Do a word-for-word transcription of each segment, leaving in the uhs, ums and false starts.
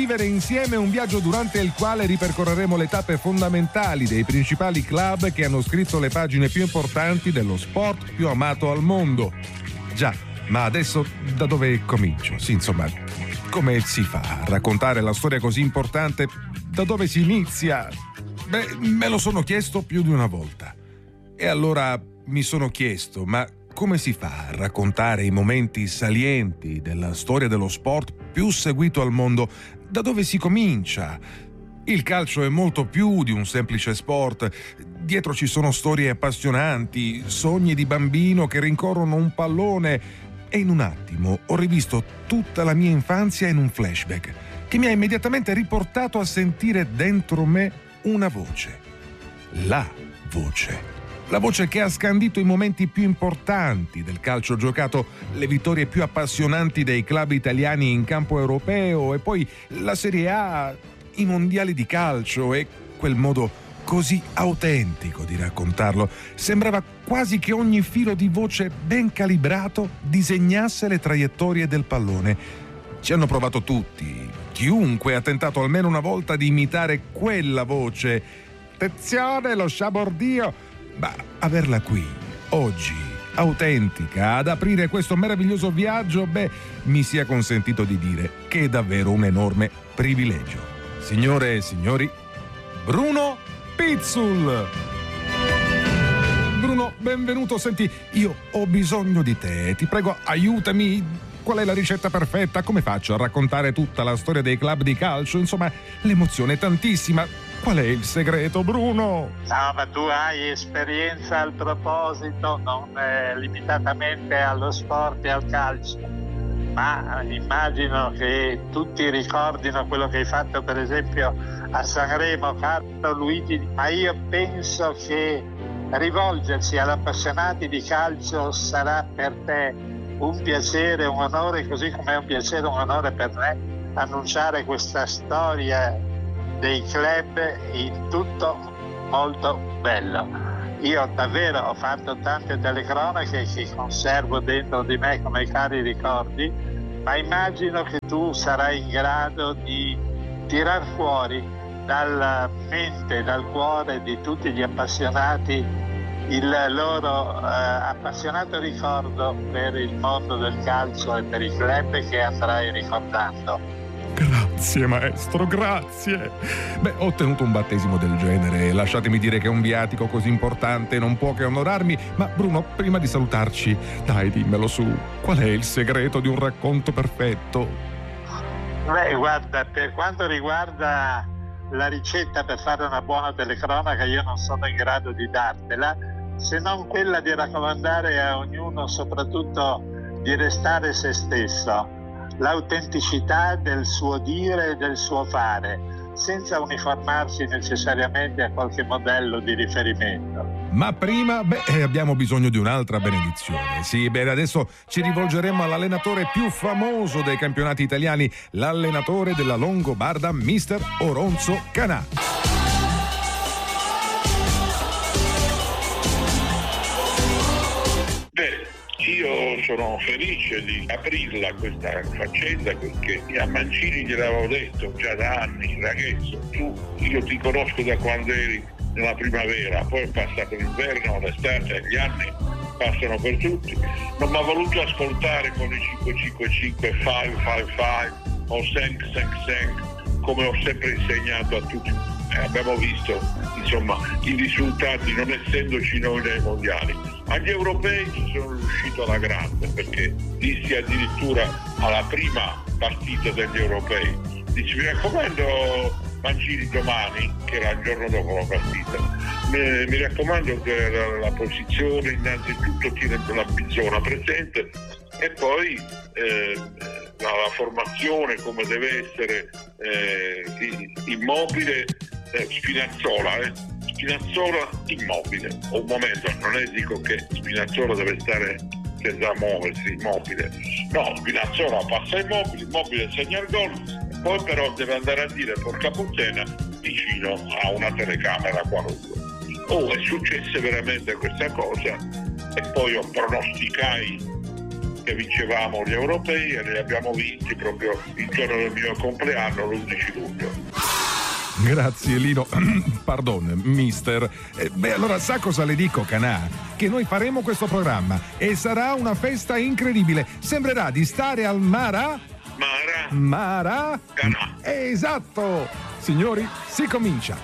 Vivere insieme un viaggio durante il quale ripercorreremo le tappe fondamentali dei principali club che hanno scritto le pagine più importanti dello sport più amato al mondo. Già, ma adesso da dove comincio? Sì, insomma, come si fa a raccontare la storia così importante? Da dove si inizia? Beh, me lo sono chiesto più di una volta. E allora mi sono chiesto, ma come si fa a raccontare i momenti salienti della storia dello sport più seguito al mondo? Da dove si comincia? Il calcio è molto più di un semplice sport. Dietro ci sono storie appassionanti, sogni di bambino che rincorrono un pallone. E in un attimo ho rivisto tutta la mia infanzia in un flashback che mi ha immediatamente riportato a sentire dentro me una voce. La voce. La voce che ha scandito i momenti più importanti del calcio giocato, le vittorie più appassionanti dei club italiani in campo europeo e poi la Serie A, i mondiali di calcio e quel modo così autentico di raccontarlo. Sembrava quasi che ogni filo di voce ben calibrato disegnasse le traiettorie del pallone. Ci hanno provato tutti. Chiunque ha tentato almeno una volta di imitare quella voce. Attenzione, lo sciabordio! Ma averla qui, oggi, autentica, ad aprire questo meraviglioso viaggio, beh, mi sia consentito di dire che è davvero un enorme privilegio. Signore e signori, Bruno Pizzul! Bruno, benvenuto. Senti, io ho bisogno di te. Ti prego, aiutami. Qual è la ricetta perfetta? Come faccio a raccontare tutta la storia dei club di calcio? Insomma, l'emozione è tantissima. Qual è il segreto, Bruno? No, ma tu hai esperienza al proposito, non eh, limitatamente allo sport e al calcio, ma immagino che tutti ricordino quello che hai fatto per esempio a Sanremo, caro Luigi, ma io penso che rivolgersi agli appassionati di calcio sarà per te un piacere, un onore, così come è un piacere, un onore per me annunciare questa storia dei club in tutto molto bello. Io davvero ho fatto tante telecronache che conservo dentro di me come cari ricordi, ma immagino che tu sarai in grado di tirar fuori dalla mente, dal cuore di tutti gli appassionati il loro eh, appassionato ricordo per il mondo del calcio e per i club che andrai ricordando. Grazie maestro, grazie. Beh, ho ottenuto un battesimo del genere. Lasciatemi dire che un viatico così importante non può che onorarmi. Ma Bruno, prima di salutarci, dai, dimmelo su. Qual è il segreto di un racconto perfetto? Beh, guarda, per quanto riguarda la ricetta per fare una buona telecronaca, io non sono in grado di dartela, se non quella di raccomandare a ognuno soprattutto di restare se stesso, l'autenticità del suo dire e del suo fare, senza uniformarsi necessariamente a qualche modello di riferimento. Ma prima, beh, abbiamo bisogno di un'altra benedizione. Sì, bene, adesso ci rivolgeremo all'allenatore più famoso dei campionati italiani, l'allenatore della Longobarda, mister Oronzo Canà. Io sono felice di aprirla questa faccenda perché a Mancini gliel'avevo detto già da anni, ragazzo, tu, io ti conosco da quando eri nella primavera, poi è passato l'inverno, l'estate, gli anni passano per tutti, non mi ha voluto ascoltare con i cinque cinque cinque, cinque cinque cinque o cinque cinque cinque come ho sempre insegnato a tutti. Eh, abbiamo visto insomma i risultati non essendoci noi nei mondiali. Agli europei ci sono riuscito alla grande perché dissi addirittura alla prima partita degli europei, dici mi raccomando Mancini domani, che era il giorno dopo la partita, mi, mi raccomando che la, la posizione innanzitutto tiene la zona presente e poi eh, la, la formazione come deve essere eh, immobile, eh, Spinazzola eh. Spinazzola immobile, un momento, non è dico che Spinazzola deve stare senza muoversi, immobile, no, Spinazzola passa immobile, immobile segna il gol, poi però deve andare a dire porca puttana vicino a una telecamera qualunque. Oh, è successa veramente questa cosa e poi io pronosticai che vincevamo gli europei e li abbiamo vinti proprio il giorno del mio compleanno, l'undici luglio. Grazie Lino, pardon, mister. Eh, beh, allora sa cosa le dico, Canà? Che noi faremo questo programma e sarà una festa incredibile. Sembrerà di stare al Mara... Mara... Mara... Canà. Esatto! Signori, si comincia.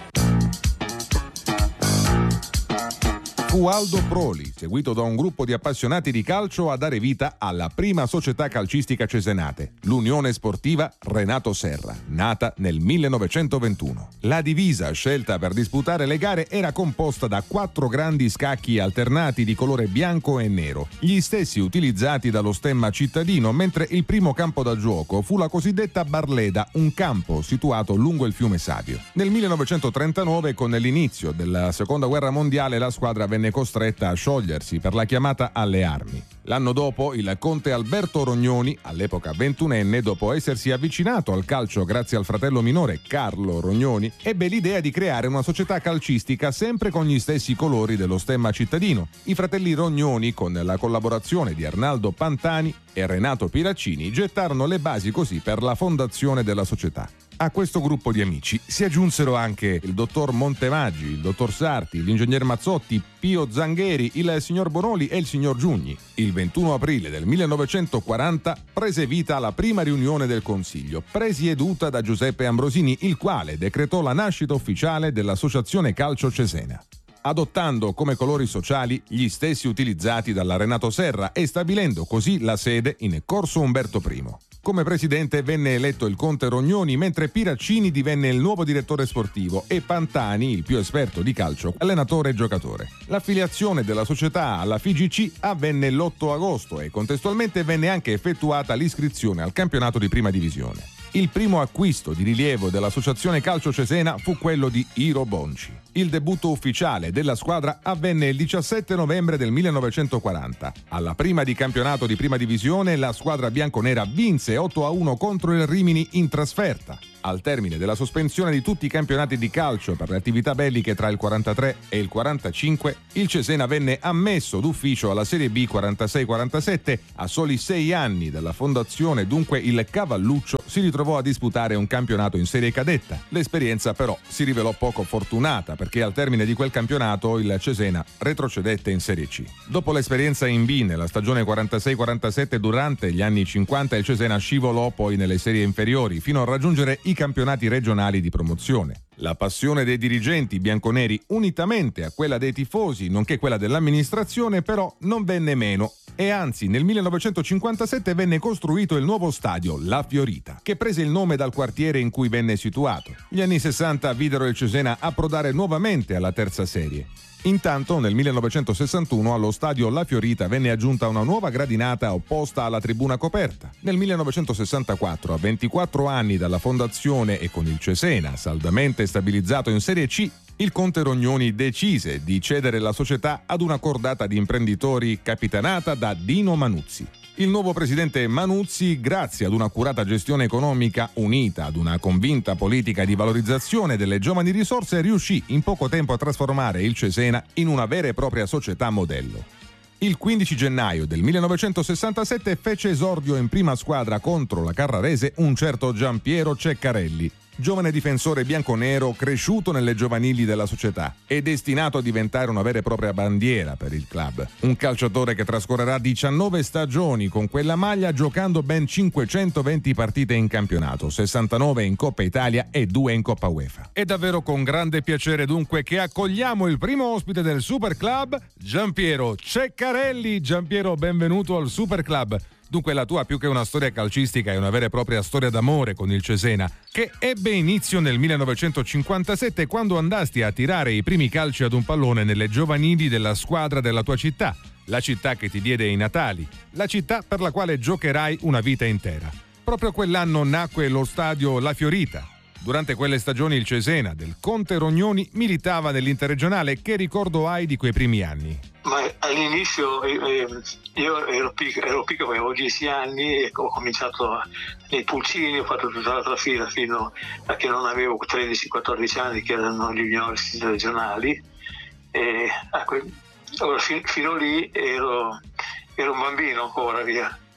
Fu Aldo Proli, seguito da un gruppo di appassionati di calcio, a dare vita alla prima società calcistica cesenate, l'Unione Sportiva Renato Serra, nata nel millenovecentoventuno. La divisa scelta per disputare le gare era composta da quattro grandi scacchi alternati di colore bianco e nero, gli stessi utilizzati dallo stemma cittadino, mentre il primo campo da gioco fu la cosiddetta Barleda, un campo situato lungo il fiume Savio. Nel millenovecentotrentanove, con l'inizio della Seconda Guerra Mondiale, la squadra venne costretta a sciogliersi per la chiamata alle armi. L'anno dopo il conte Alberto Rognoni, all'epoca ventunenne, dopo essersi avvicinato al calcio grazie al fratello minore Carlo Rognoni, ebbe l'idea di creare una società calcistica sempre con gli stessi colori dello stemma cittadino. I fratelli Rognoni, con la collaborazione di Arnaldo Pantani e Renato Piraccini, gettarono le basi così per la fondazione della società. A questo gruppo di amici si aggiunsero anche il dottor Montevaggi, il dottor Sarti, l'ingegner Mazzotti, Pio Zangheri, il signor Bonoli e il signor Giugni. Il ventuno aprile del millenovecentoquaranta prese vita la prima riunione del Consiglio, presieduta da Giuseppe Ambrosini, il quale decretò la nascita ufficiale dell'Associazione Calcio Cesena, adottando come colori sociali gli stessi utilizzati dalla Renato Serra e stabilendo così la sede in Corso Umberto I. Come presidente venne eletto il conte Rognoni, mentre Piraccini divenne il nuovo direttore sportivo e Pantani, il più esperto di calcio, allenatore e giocatore. L'affiliazione della società alla F I G C avvenne l'otto agosto e contestualmente venne anche effettuata l'iscrizione al campionato di prima divisione. Il primo acquisto di rilievo dell'Associazione Calcio Cesena fu quello di Iro Bonci. Il debutto ufficiale della squadra avvenne il diciassette novembre del millenovecentoquaranta. Alla prima di campionato di prima divisione la squadra bianconera vinse otto a uno contro il Rimini in trasferta. Al termine della sospensione di tutti i campionati di calcio per le attività belliche tra il quarantatré e il quarantacinque, il Cesena venne ammesso d'ufficio alla Serie B quarantasei quarantasette. A soli sei anni dalla fondazione, dunque, il Cavalluccio si ritrovò a disputare un campionato in Serie Cadetta. L'esperienza però si rivelò poco fortunata, perché al termine di quel campionato il Cesena retrocedette in Serie C. Dopo l'esperienza in B nella stagione quarantasei quarantasette, durante gli anni cinquanta il Cesena scivolò poi nelle serie inferiori fino a raggiungere i campionati regionali di promozione. La passione dei dirigenti bianconeri, unitamente a quella dei tifosi, nonché quella dell'amministrazione, però non venne meno, e anzi nel millenovecentocinquantasette venne costruito il nuovo stadio La Fiorita, che prese il nome dal quartiere in cui venne situato. Gli anni sessanta videro il Cesena approdare nuovamente alla terza serie. Intanto nel millenovecentosessantuno allo stadio La Fiorita venne aggiunta una nuova gradinata opposta alla tribuna coperta. Nel millenovecentosessantaquattro, a ventiquattro anni dalla fondazione e con il Cesena saldamente stabilizzato in Serie C, il conte Rognoni decise di cedere la società ad una cordata di imprenditori capitanata da Dino Manuzzi. Il nuovo presidente Manuzzi, grazie ad un'accurata gestione economica unita ad una convinta politica di valorizzazione delle giovani risorse, riuscì in poco tempo a trasformare il Cesena in una vera e propria società modello. Il quindici gennaio del millenovecentosessantasette fece esordio in prima squadra contro la Carrarese un certo Giampiero Ceccarelli, giovane difensore bianconero cresciuto nelle giovanili della società e destinato a diventare una vera e propria bandiera per il club. Un calciatore che trascorrerà diciannove stagioni con quella maglia, giocando ben cinquecentoventi partite in campionato, sessantanove in Coppa Italia e due in Coppa UEFA. È davvero con grande piacere dunque che accogliamo il primo ospite del Super Club, Giampiero Ceccarelli. Giampiero, benvenuto al Super Club. Dunque la tua, più che una storia calcistica, è una vera e propria storia d'amore con il Cesena, che ebbe inizio nel millenovecentocinquantasette, quando andasti a tirare i primi calci ad un pallone nelle giovanili della squadra della tua città, la città che ti diede i natali, la città per la quale giocherai una vita intera. Proprio quell'anno nacque lo stadio La Fiorita. Durante quelle stagioni il Cesena del conte Rognoni militava nell'interregionale. Che ricordo hai di quei primi anni? Ma all'inizio eh, io ero piccolo, ero piccolo, avevo dieci anni e ho cominciato nei pulcini, ho fatto tutta la trafila fino a che non avevo tredici quattordici anni, che erano gli juniores regionali. E, ecco, allora, fin, fino lì ero, ero un bambino ancora, via.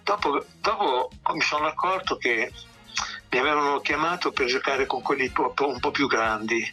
dopo, dopo mi sono accorto che mi avevano chiamato per giocare con quelli un po', un po' più grandi,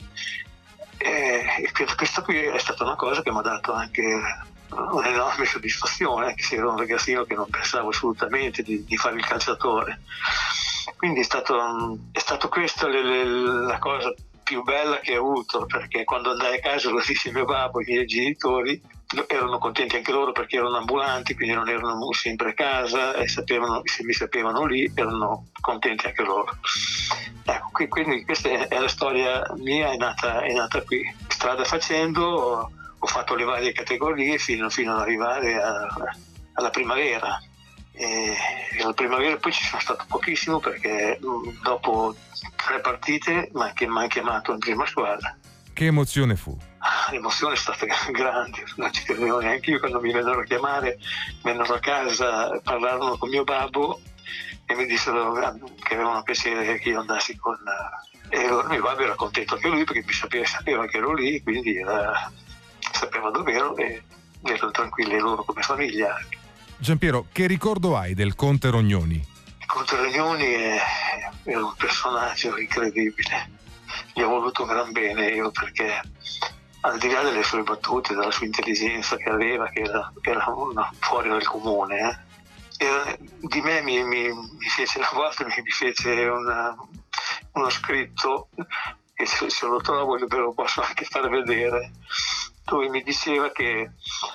e questa qui è stata una cosa che mi ha dato anche un'enorme soddisfazione, anche se ero un ragazzino che non pensavo assolutamente di, di fare il calciatore. Quindi è stato, è stato questa le, le, la cosa più bella che ho avuto, perché quando andai a casa lo disse mio babbo, i miei genitori erano contenti anche loro perché erano ambulanti, quindi non erano sempre a casa e sapevano, se mi sapevano lì erano contenti anche loro. Ecco, quindi questa è la storia mia, è nata, è nata qui. Strada facendo ho, ho fatto le varie categorie fino, fino ad arrivare a, alla primavera. E alla primavera poi ci sono stato pochissimo perché dopo tre partite mi hanno chiamato in prima squadra. Che emozione fu? Ah, l'emozione è stata grande, non ci credevo neanche io quando mi vennero a chiamare, vennero a casa, parlarono con mio babbo e mi dissero che avevano piacere che io andassi con... E mio babbo era contento anche lui perché mi sapeva, sapeva che ero lì, quindi era, sapeva dove ero e erano tranquilli loro come famiglia. Giampiero, che ricordo hai del Conte Rognoni? Il Conte Rognoni è, è un personaggio incredibile. Gli ho voluto un gran bene io perché al di là delle sue battute, della sua intelligenza che aveva, che era, che era una, fuori dal comune, eh, era, di me mi, mi, mi fece una volta mi, mi fece una, uno scritto che se, se lo trovo ve lo posso anche far vedere, dove mi diceva che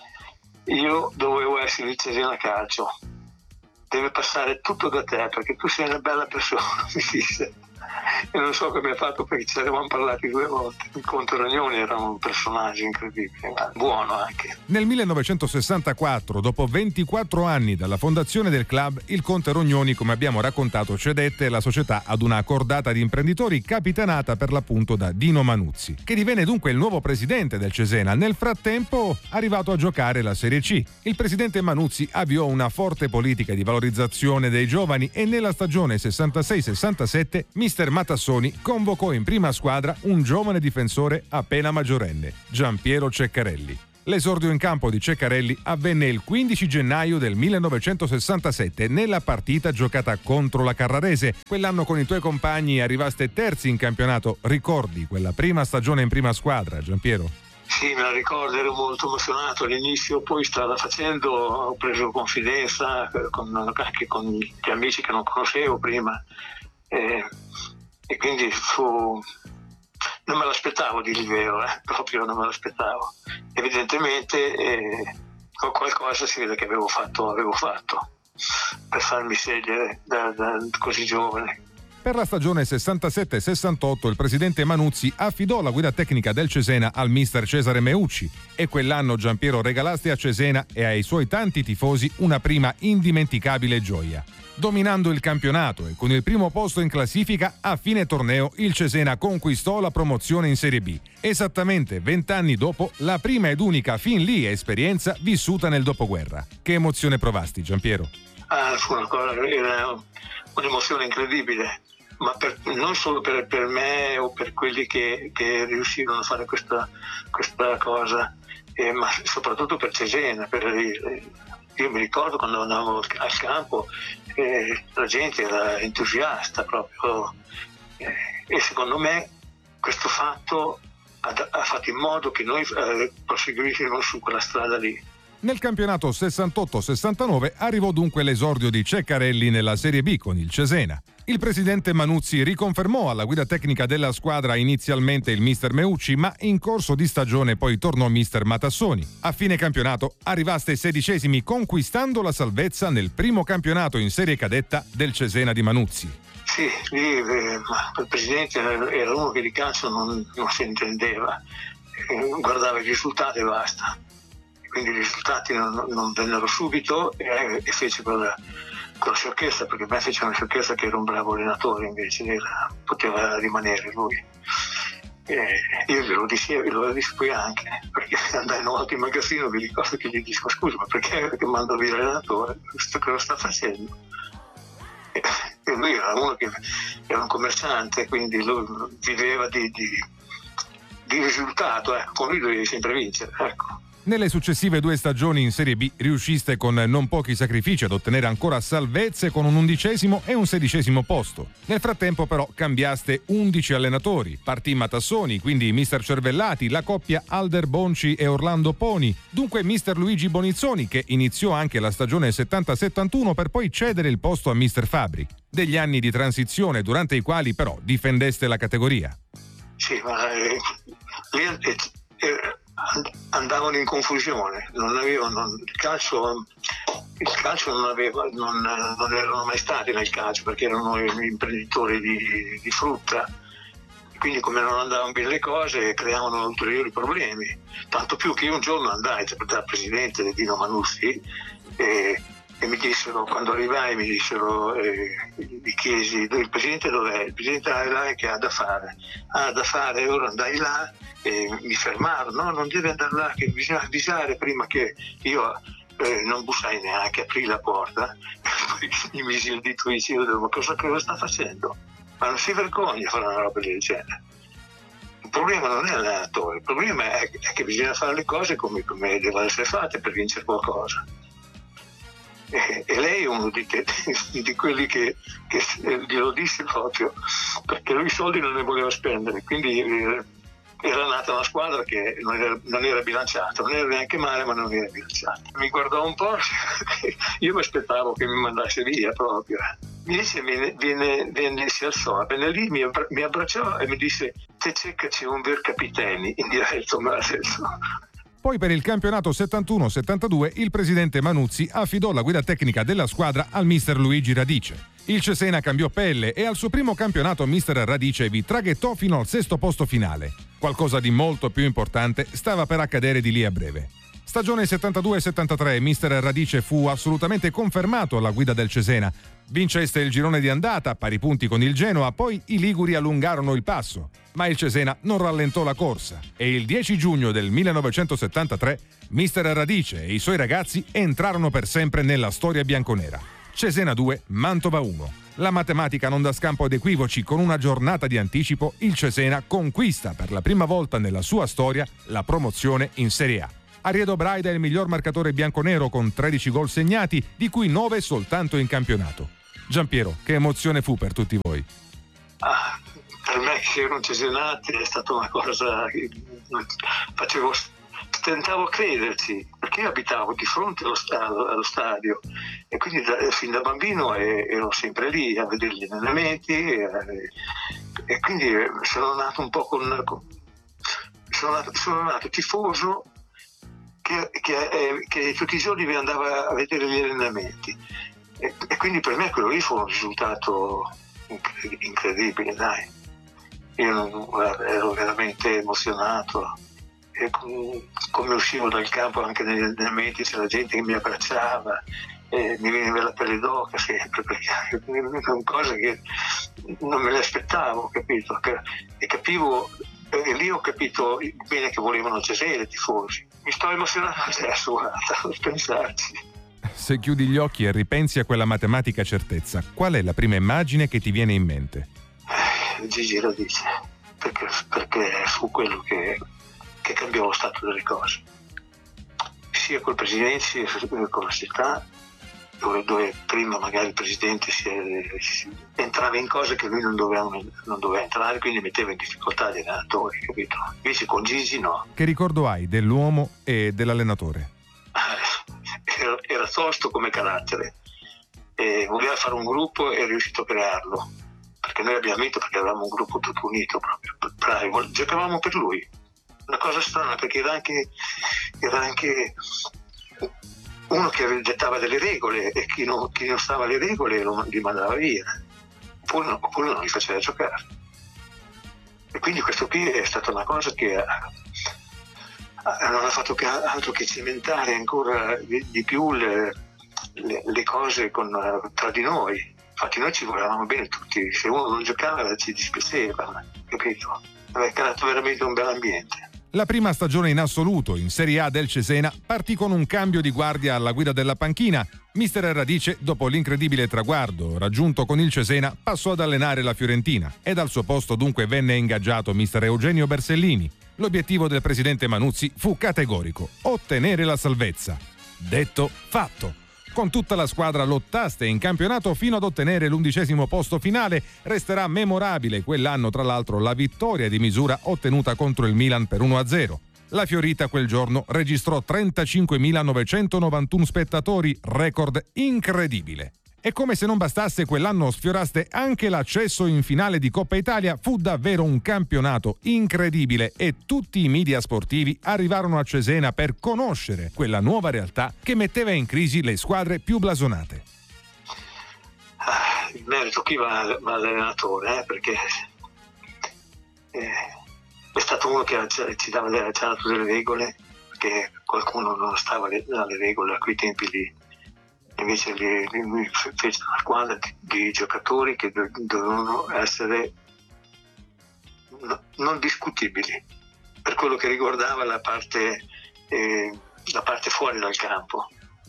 io dovevo essere il Cesena Calcio, deve passare tutto da te perché tu sei una bella persona, mi disse. E non so come ha fatto perché ci eravamo parlati due volte. Il Conte Rognoni era un personaggio incredibile, ma buono anche. Nel millenovecentosessantaquattro, dopo ventiquattro anni dalla fondazione del club, il Conte Rognoni, come abbiamo raccontato, cedette la società ad una cordata di imprenditori capitanata per l'appunto da Dino Manuzzi, che divenne dunque il nuovo presidente del Cesena, nel frattempo arrivato a giocare la Serie C. Il presidente Manuzzi avviò una forte politica di valorizzazione dei giovani e nella stagione sessantasei sessantasette mister Matassoni convocò in prima squadra un giovane difensore appena maggiorenne, Giampiero Ceccarelli. L'esordio in campo di Ceccarelli avvenne il quindici gennaio del millenovecentosessantasette nella partita giocata contro la Carrarese. Quell'anno con i tuoi compagni arrivaste terzi in campionato. Ricordi quella prima stagione in prima squadra, Giampiero? Sì, me la ricordo, ero molto emozionato all'inizio, poi strada facendo ho preso confidenza con, anche con gli amici che non conoscevo prima. E, e quindi fu non me l'aspettavo di il vero, eh? proprio non me l'aspettavo. Evidentemente eh, qualcosa si vede che avevo fatto, avevo fatto per farmi scegliere da, da così giovane. Per la stagione sessantasette sessantotto il presidente Manuzzi affidò la guida tecnica del Cesena al mister Cesare Meucci e quell'anno Giampiero regalaste a Cesena e ai suoi tanti tifosi una prima indimenticabile gioia. Dominando il campionato e con il primo posto in classifica, a fine torneo il Cesena conquistò la promozione in Serie B. Esattamente vent'anni dopo, la prima ed unica fin lì esperienza vissuta nel dopoguerra. Che emozione provasti, Giampiero? Ah, fu una cosa, era un'emozione incredibile, ma per, non solo per, per me o per quelli che, che riuscirono a fare questa, questa cosa, eh, ma soprattutto per Cesena. Per, io mi ricordo quando andavo al campo, eh, la gente era entusiasta proprio, eh, e secondo me questo fatto ha, ha fatto in modo che noi eh, proseguissimo su quella strada lì. Nel campionato sessantotto sessantanove arrivò dunque l'esordio di Ceccarelli nella Serie B con il Cesena. Il presidente Manuzzi riconfermò alla guida tecnica della squadra inizialmente il mister Meucci, ma in corso di stagione poi tornò mister Matassoni. A fine campionato arrivaste sedicesimi conquistando la salvezza nel primo campionato in Serie Cadetta del Cesena di Manuzzi. Sì, lì eh, il presidente era uno che di calcio non, non si intendeva, eh, guardava i risultati e basta. Quindi i risultati non, non vennero subito e, e fece quella, quella sciocchezza, perché me fece una sciocchezza che era un bravo allenatore, invece era, poteva rimanere lui. E io glielo dissi, glielo dissi poi anche, perché andai una volta in magazzino, vi ricordo che gli dissi: ma scusa, ma perché, perché mando via l'allenatore? Questo che lo sta facendo? E, e lui era uno che era un commerciante, quindi lui viveva di, di, di risultato, ecco, con lui dovevi sempre vincere, ecco. Nelle successive due stagioni in Serie B riusciste con non pochi sacrifici ad ottenere ancora salvezze con un undicesimo e un sedicesimo posto. Nel frattempo però cambiaste undici allenatori, partì Matassoni, quindi mister Cervellati, la coppia Alder Bonci e Orlando Poni, dunque mister Luigi Bonizzoni che iniziò anche la stagione settanta settantuno per poi cedere il posto a mister Fabri. Degli anni di transizione durante i quali però difendeste la categoria. Sì, ma eh, eh, eh, andavano in confusione, non avevano il calcio, il calcio non, aveva, non, non erano mai stati nel calcio perché erano imprenditori di, di frutta, quindi come non andavano bene le cose creavano ulteriori problemi, tanto più che io un giorno andai dal presidente Dino Manuzzi e, e mi dissero, quando arrivai mi dissero, eh, mi chiesi il presidente dov'è? Il presidente è là che ha da fare, ha da fare, ora andai là e mi fermarono, no, non deve andare là, che bisogna avvisare prima che io eh, non bussai neanche, aprì la porta, mi misi il dito vicino, ma cosa, cosa sta facendo? Ma non si vergogna a fare una roba del genere. Il problema non è l'allenatore, il problema è, è che bisogna fare le cose come, come devono essere fatte per vincere qualcosa. E, e lei è uno di, te, di quelli che, che glielo disse proprio, perché lui i soldi non ne voleva spendere, quindi eh, era nata una squadra che non era, non era bilanciata, non era neanche male, ma non era bilanciata. Mi guardò un po', io mi aspettavo che mi mandasse via proprio. Invece viene, viene, viene, si alzò, venne lì, mi, abbra- mi abbracciò e mi disse: te cerca c'è un ver capitani, in diretto me l'ha detto. Poi per il campionato settantuno settantadue il presidente Manuzzi affidò la guida tecnica della squadra al mister Luigi Radice. Il Cesena cambiò pelle e al suo primo campionato mister Radice vi traghettò fino al sesto posto finale. Qualcosa di molto più importante stava per accadere di lì a breve. Stagione settantadue settantatré mister Radice fu assolutamente confermato alla guida del Cesena. Vinceste il girone di andata a pari punti con il Genoa, poi i liguri allungarono il passo. Ma il Cesena non rallentò la corsa e il dieci giugno del millenovecentosettantatré mister Radice e i suoi ragazzi entrarono per sempre nella storia bianconera. Cesena due, Mantova uno. La matematica non dà scampo ad equivoci, con una giornata di anticipo il Cesena conquista per la prima volta nella sua storia la promozione in Serie A. Ariedo Braida è il miglior marcatore bianconero con tredici gol segnati, di cui nove soltanto in campionato. Giampiero, che emozione fu per tutti voi? Ah, per me che ero un cesenate è stata una cosa che facevo, tentavo a crederci, perché io abitavo di fronte allo stadio, allo stadio e quindi da, fin da bambino ero sempre lì a vedere gli allenamenti e, e quindi sono nato un po' con, con sono, nato, sono nato tifoso che, che, eh, che tutti i giorni mi andava a vedere gli allenamenti e, e quindi per me quello lì fu un risultato incredibile, dai. Io non, ero veramente emozionato e come uscivo dal campo anche negli allenamenti c'era gente che mi abbracciava e mi veniva la pelle d'oca sempre, perché erano cose che non me le aspettavo, capito? E capivo, e lì ho capito bene che volevano Cesena i tifosi. Mi sto emozionando adesso, guarda, a pensarci. Se chiudi gli occhi e ripensi a quella matematica certezza, qual è la prima immagine che ti viene in mente? Eh, Gigi Radice, perché, perché fu quello che, che cambiò lo stato delle cose, sia col presidente sia con la città, dove, dove prima magari il presidente si, si entrava in cose che lui non doveva, non doveva entrare, quindi metteva in difficoltà gli allenatori, capito? Invece con Gigi no. Che ricordo hai dell'uomo e dell'allenatore? Era, era tosto come carattere e voleva fare un gruppo e è riuscito a crearlo, perché noi abbiamo vinto perché avevamo un gruppo tutto unito proprio, bravi, giocavamo per lui, una cosa strana perché era anche, era anche uno che dettava delle regole e chi non, chi non stava alle regole lo, li mandava via oppure, no, oppure non li faceva giocare, e quindi questo qui è stata una cosa che ha, non ha fatto che, altro che cimentare ancora di, di più le, le, le cose con, tra di noi. Infatti noi ci volevamo bene tutti, se uno non giocava ci dispiaceva, capito? Aveva creato veramente un bel ambiente. La prima stagione in assoluto in Serie A del Cesena partì con un cambio di guardia alla guida della panchina. Mister Radice, dopo l'incredibile traguardo raggiunto con il Cesena, passò ad allenare la Fiorentina ed al suo posto dunque venne ingaggiato mister Eugenio Bersellini. L'obiettivo del presidente Manuzzi fu categorico: ottenere la salvezza. Detto, fatto. Con tutta la squadra lottaste in campionato fino ad ottenere l'undicesimo posto finale. Resterà memorabile quell'anno, tra l'altro, la vittoria di misura ottenuta contro il Milan per uno a zero. La Fiorita quel giorno registrò trentacinquemilanovecentonovantuno spettatori, record incredibile. E come se non bastasse, quell'anno sfioraste anche l'accesso in finale di Coppa Italia. Fu davvero un campionato incredibile e tutti i media sportivi arrivarono a Cesena per conoscere quella nuova realtà che metteva in crisi le squadre più blasonate. Ah, il merito qui va all'allenatore, eh, perché eh, è stato uno che ci dava le, ci dava tutte le regole, perché qualcuno non stava alle regole a quei tempi lì. Invece lui fece una squadra di, di giocatori che dovevano essere no, non discutibili per quello che riguardava la parte, eh, la parte fuori dal campo.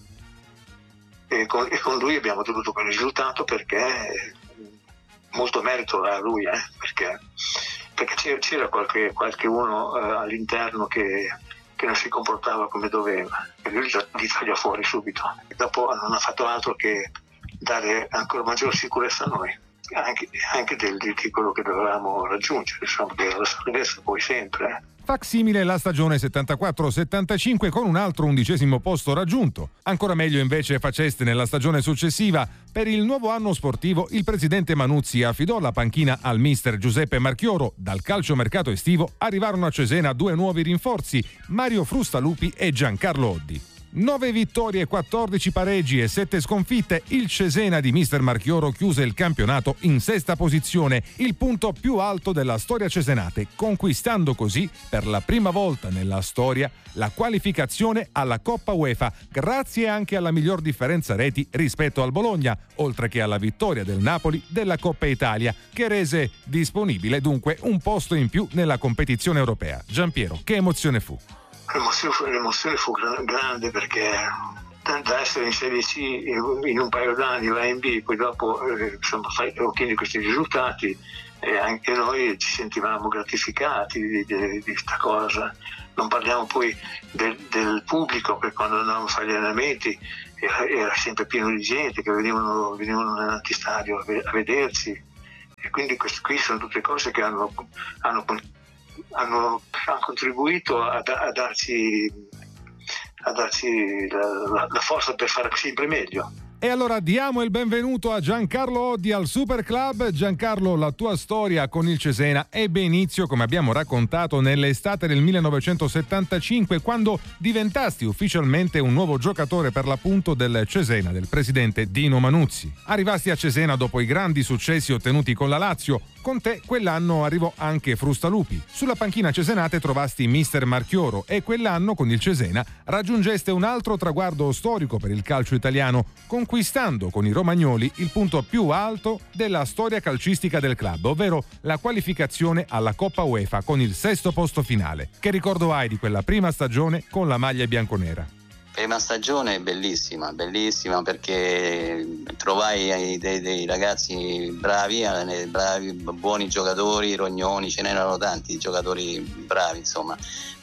E con, e con lui abbiamo ottenuto quel risultato perché molto merito a lui, eh, perché, perché c'era, c'era qualche, qualche uno eh, all'interno che che non si comportava come doveva e lui li taglia fuori subito. E dopo non ha fatto altro che dare ancora maggiore sicurezza a noi, anche, anche del, di quello che dovevamo raggiungere, insomma, che la salvezza poi sempre. Eh. Facsimile la stagione settantaquattro settantacinque con un altro undicesimo posto raggiunto. Ancora meglio invece faceste nella stagione successiva. Per il nuovo anno sportivo il presidente Manuzzi affidò la panchina al mister Giuseppe Marchioro. Dal calciomercato estivo arrivarono a Cesena due nuovi rinforzi, Mario Frustalupi e Giancarlo Oddi. Nove vittorie, quattordici pareggi e sette sconfitte, il Cesena di mister Marchioro chiuse il campionato in sesta posizione, il punto più alto della storia cesenate, conquistando così per la prima volta nella storia la qualificazione alla Coppa UEFA, grazie anche alla miglior differenza reti rispetto al Bologna, oltre che alla vittoria del Napoli della Coppa Italia, che rese disponibile dunque un posto in più nella competizione europea. Giampiero, che emozione fu? L'emozione, l'emozione fu grande perché da essere in Serie C in un paio d'anni va in B, poi dopo eh, insomma ottieni questi risultati e anche noi ci sentivamo gratificati di questa cosa. Non parliamo poi del, del pubblico, perché quando andavamo a fare gli allenamenti era, era sempre pieno di gente che venivano, venivano nell'antistadio a vederci, e quindi queste qui sono tutte cose che hanno, hanno hanno, hanno contribuito a, a darci, a darci la, la, la forza per fare sempre meglio. E allora diamo il benvenuto a Giancarlo Oddi al Super Club. Giancarlo, la tua storia con il Cesena ebbe inizio, come abbiamo raccontato, nell'estate del millenovecentosettantacinque, quando diventasti ufficialmente un nuovo giocatore per l'appunto del Cesena, del presidente Dino Manuzzi. Arrivasti a Cesena dopo i grandi successi ottenuti con la Lazio. Con te quell'anno arrivò anche Frustalupi. Sulla panchina cesenate trovasti mister Marchioro e quell'anno con il Cesena raggiungeste un altro traguardo storico per il calcio italiano, conquistando con i romagnoli il punto più alto della storia calcistica del club, ovvero la qualificazione alla Coppa UEFA con il sesto posto finale. Che ricordo hai di quella prima stagione con la maglia bianconera? Prima stagione bellissima, bellissima perché trovai dei, dei ragazzi bravi, bravi, buoni giocatori, rognoni, ce n'erano tanti giocatori bravi insomma,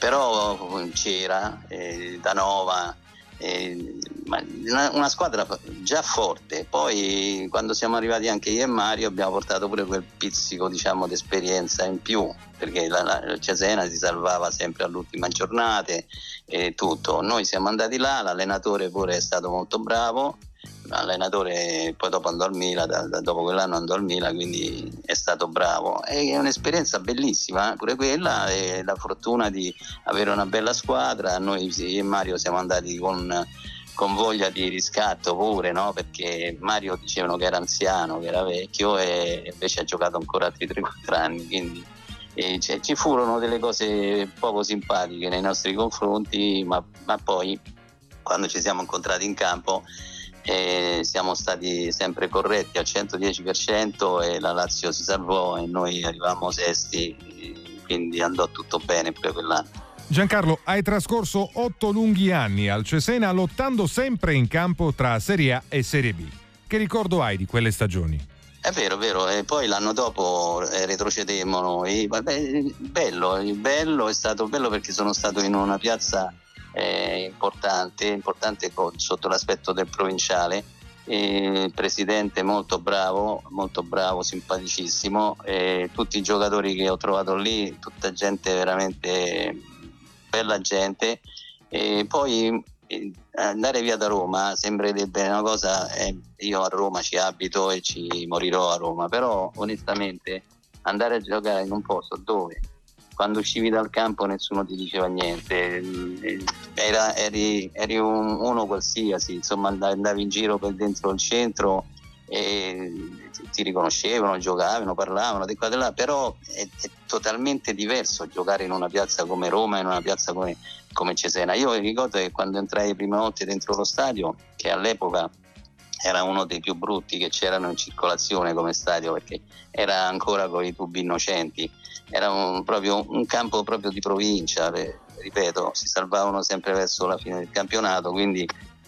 però c'era eh, Danova, eh, una, una squadra già forte. Poi quando siamo arrivati anche io e Mario abbiamo portato pure quel pizzico diciamo di esperienza in più, perché la, la Cesena si salvava sempre all'ultima giornata e tutto. Noi siamo andati là, l'allenatore pure è stato molto bravo, l'allenatore poi dopo andò al Milan, da, da, dopo quell'anno andò al Milan, quindi è stato bravo. È un'esperienza bellissima, eh? Pure quella, e la fortuna di avere una bella squadra. Noi sì, e Mario siamo andati con, con voglia di riscatto pure, no? Perché Mario dicevano che era anziano, che era vecchio, e invece ha giocato ancora altri tre quattro anni, quindi e ci furono delle cose poco simpatiche nei nostri confronti, ma, ma poi quando ci siamo incontrati in campo eh, siamo stati sempre corretti al centodieci per cento e la Lazio si salvò e noi arrivavamo sesti, quindi andò tutto bene pure quell'anno. Giancarlo, hai trascorso otto lunghi anni al Cesena lottando sempre in campo tra Serie A e Serie B. Che ricordo hai di quelle stagioni? È vero, è vero, e poi l'anno dopo eh, retrocedemmo noi. Vabbè, bello, bello, è stato bello perché sono stato in una piazza eh, importante, importante co- sotto l'aspetto del provinciale, eh, il presidente molto bravo, molto bravo, simpaticissimo, e tutti i giocatori che ho trovato lì, tutta gente veramente bella gente, e poi andare via da Roma sembrerebbe una cosa, eh, io a Roma ci abito e ci morirò a Roma, però onestamente andare a giocare in un posto dove quando uscivi dal campo nessuno ti diceva niente, era, eri, eri un, uno qualsiasi, insomma andavi in giro per dentro il centro e ti riconoscevano, giocavano, parlavano di qua e di là, però è, è totalmente diverso giocare in una piazza come Roma, in una piazza come, come Cesena. Io ricordo che quando entrai le prime volte dentro lo stadio, che all'epoca era uno dei più brutti che c'erano in circolazione come stadio, perché era ancora con i tubi innocenti, era un, proprio un campo proprio di provincia, ripeto, si salvavano sempre verso la fine del campionato, quindi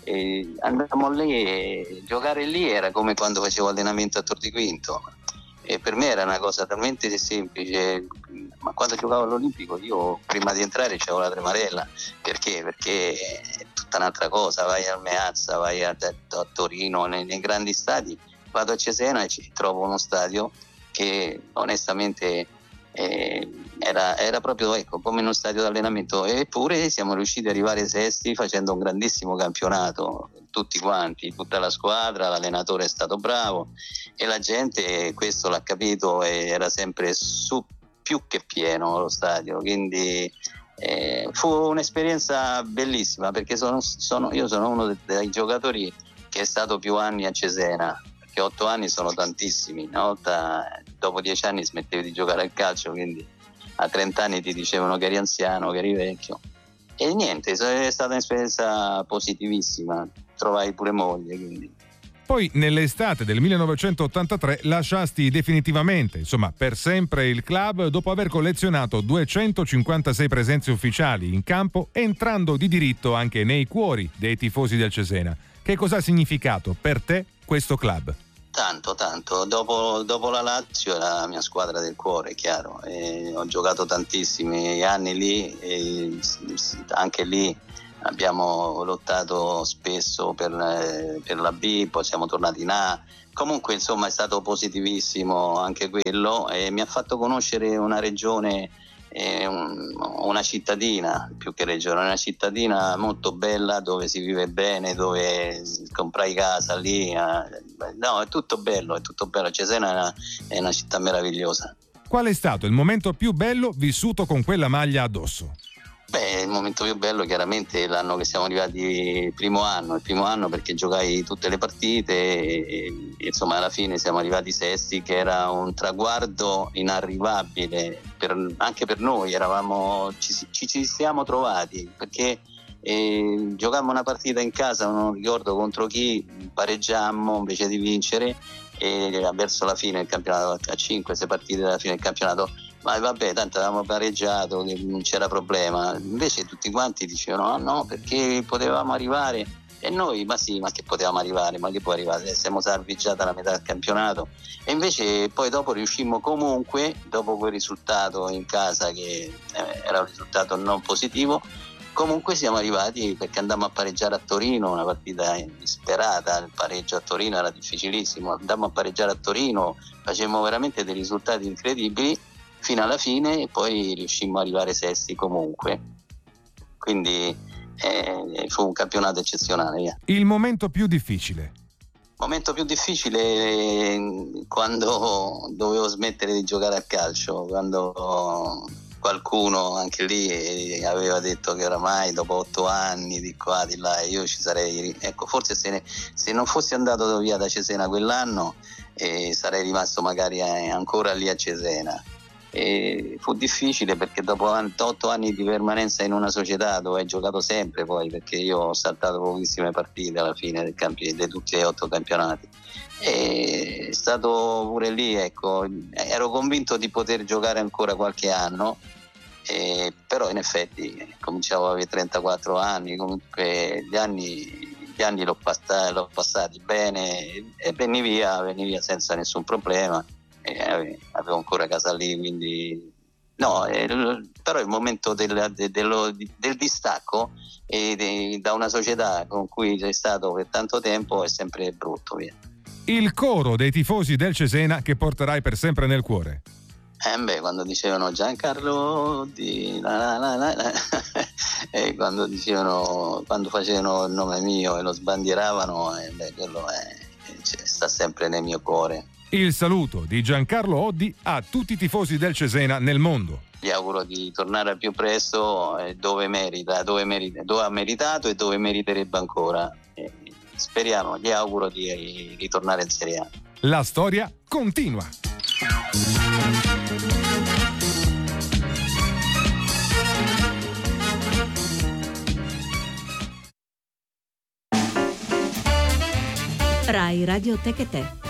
e andavamo lì e giocare lì era come quando facevo allenamento a Tor di Quinto, e per me era una cosa talmente semplice, ma quando giocavo all'Olimpico io prima di entrare c'avevo la tremarella, perché? Perché è tutta un'altra cosa, vai al Meazza, vai a, a Torino, nei, nei grandi stadi, vado a Cesena e ci trovo uno stadio che onestamente eh, era, era proprio ecco, come uno stadio di allenamento, eppure siamo riusciti ad arrivare sesti facendo un grandissimo campionato, tutti quanti, tutta la squadra, l'allenatore è stato bravo e la gente questo l'ha capito e era sempre su più che pieno lo stadio, quindi eh, fu un'esperienza bellissima, perché sono, sono, io sono uno dei, dei giocatori che è stato più anni a Cesena, perché otto anni sono tantissimi, una volta dopo dieci anni smettevi di giocare al calcio, quindi a trenta anni ti dicevano che eri anziano, che eri vecchio, e niente, è stata un'esperienza positivissima, trovai pure moglie, quindi. Poi nell'estate del millenovecentottantatré lasciasti definitivamente, insomma per sempre, il club dopo aver collezionato duecentocinquantasei presenze ufficiali in campo, entrando di diritto anche nei cuori dei tifosi del Cesena. Che cosa ha significato per te questo club? Tanto, tanto. Dopo, dopo la Lazio è la mia squadra del cuore, chiaro. E ho giocato tantissimi anni lì e anche lì abbiamo lottato spesso per, per la B, poi siamo tornati in A. Comunque insomma è stato positivissimo anche quello e mi ha fatto conoscere una regione, eh, un, una cittadina, più che regione, una cittadina molto bella dove si vive bene, dove comprai casa lì. Eh, no, è tutto bello, è tutto bello. Cesena è una, è una città meravigliosa. Qual è stato il momento più bello vissuto con quella maglia addosso? Beh, il momento più bello chiaramente è l'anno che siamo arrivati, il primo anno, il primo anno perché giocai tutte le partite e, e insomma alla fine siamo arrivati sesti, che era un traguardo inarrivabile per, anche per noi, eravamo, ci, ci, ci siamo trovati perché eh, giocammo una partita in casa, non ricordo contro chi, pareggiammo invece di vincere e verso la fine del campionato, a cinque sei partite dalla fine del campionato, ma vabbè, tanto avevamo pareggiato, che non c'era problema. Invece tutti quanti dicevano no, no, perché potevamo arrivare, e noi ma sì, ma che potevamo arrivare, ma che può arrivare, siamo salvi già dalla metà del campionato. E invece poi dopo riuscimmo comunque, dopo quel risultato in casa che eh, era un risultato non positivo, comunque siamo arrivati perché andammo a pareggiare a Torino, una partita disperata, il pareggio a Torino era difficilissimo, andammo a pareggiare a Torino, facemmo veramente dei risultati incredibili fino alla fine e poi riuscimmo ad arrivare sesti comunque, quindi eh, fu un campionato eccezionale. Yeah. Il momento più difficile? Il momento più difficile eh, quando dovevo smettere di giocare a calcio, quando qualcuno anche lì aveva detto che oramai dopo otto anni di qua di là io ci sarei, ecco, forse se, ne, se non fossi andato via da Cesena quell'anno eh, sarei rimasto magari ancora lì a Cesena. E fu difficile perché dopo otto anni di permanenza in una società dove hai giocato sempre, poi perché io ho saltato pochissime partite alla fine del campi, di tutti e otto campionati, e è stato pure lì, ecco, ero convinto di poter giocare ancora qualche anno, eh, però in effetti cominciavo ad avere trentaquattro anni, comunque gli anni gli anni l'ho, passa, l'ho passati bene e venni via, venni via senza nessun problema, e avevo ancora casa lì, quindi no, eh, però il momento del, del, dello, del distacco e de, da una società con cui sei stato per tanto tempo è sempre brutto, via. Il coro dei tifosi del Cesena che porterai per sempre nel cuore. Eh beh, quando dicevano Giancarlo di la la la la, e quando dicevano, quando facevano il nome mio e lo sbandieravano, eh beh, quello è, cioè, sta sempre nel mio cuore. Il saluto di Giancarlo Oddi a tutti i tifosi del Cesena nel mondo. Gli auguro di tornare al più presto eh, dove merita, dove merita, dove ha meritato e dove meriterebbe ancora. Eh, speriamo, gli auguro di ritornare in Serie A. La storia continua. Rai Radio Tech e Te.